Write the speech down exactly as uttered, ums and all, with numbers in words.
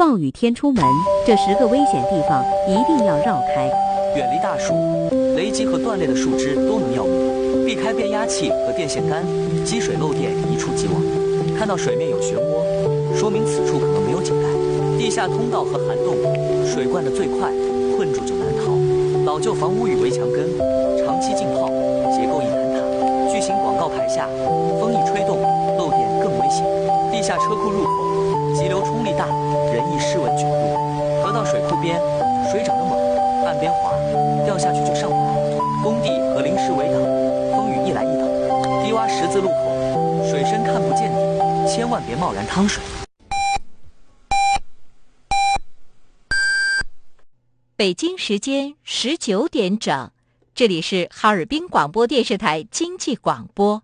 暴雨天出门，这十个危险地方一定要绕开。 远离大树，雷击和断裂的树枝都能要命，避开变压器和电线杆，积水漏电一触即亡。看到水面有漩涡，说明此处可能没有井盖。地下通道和涵洞，水灌得最快，困住就难逃。老旧房屋与围墙根，长期浸泡，结构易坍塌。巨型广告牌下，风一吹动，漏电更危险。地下车库入口，急流冲力大，人易失稳卷入。河道水库边，水涨得猛，岸边滑，掉下去就上不来。工地和临时围挡，风雨一来一倒。低洼十字路口，水深看不见底，千万别贸然趟水。 北京时间十九点整，这里是哈尔滨广播电视台经济广播。